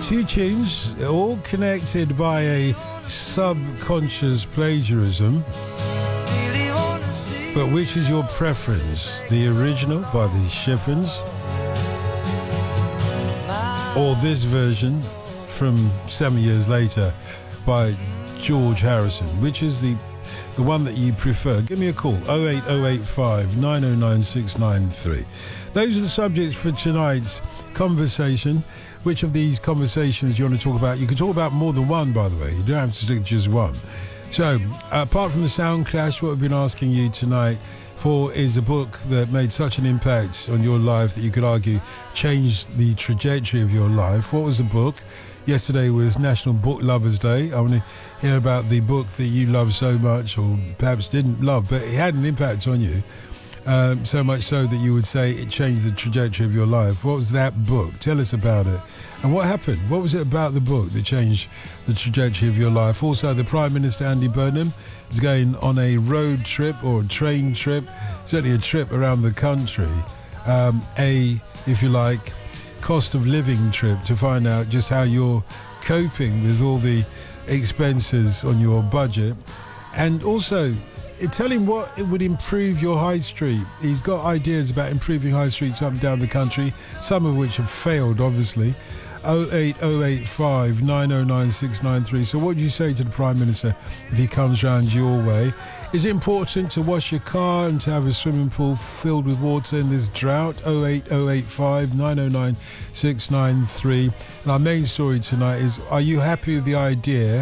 Two tunes, all connected by a subconscious plagiarism. But which is your preference? The original by the Chiffons, or this version from 7 years later by George Harrison? Which is the one that you prefer? Give me a call, 08085 909 693. Those are the subjects for tonight's conversation. Which of these conversations do you want to talk about? You can talk about more than one, by the way. You don't have to stick to just one. So, apart from the sound clash, what we've been asking you tonight for is a book that made such an impact on your life that you could argue changed the trajectory of your life. What was the book? Yesterday was National Book Lovers Day. I want to hear about the book that you love so much, or perhaps didn't love, but it had an impact on you. So much so that you would say it changed the trajectory of your life. What was that book? Tell us about it. And what happened? What was it about the book that changed the trajectory of your life? Also, the Prime Minister, Andy Burnham, is going on a road trip or a train trip, certainly a trip around the country, if you like, cost of living trip to find out just how you're coping with all the expenses on your budget. And also, tell him what it would improve your high street. He's got ideas about improving high streets up and down the country, some of which have failed, obviously. 08085 909 693. So what do you say to the Prime Minister if he comes round your way? Is it important to wash your car and to have a swimming pool filled with water in this drought? 08085 909 693. And our main story tonight is, are you happy with the idea